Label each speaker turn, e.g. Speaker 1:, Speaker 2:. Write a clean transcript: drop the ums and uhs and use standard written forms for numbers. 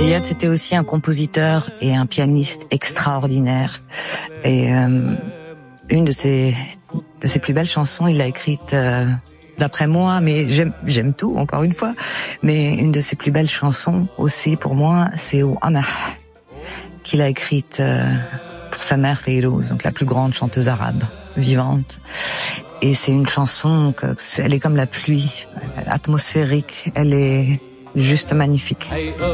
Speaker 1: Ziad, c'était aussi un compositeur et un pianiste extraordinaire. Et une de ses plus belles chansons, il l'a écrite d'après moi, mais j'aime tout, encore une fois. Mais une de ses plus belles chansons aussi, pour moi, c'est Ou Amah, qu'il a écrite pour sa mère Fayrouz, donc la plus grande chanteuse arabe vivante. Et c'est une chanson elle est comme la pluie, atmosphérique, elle est juste magnifique.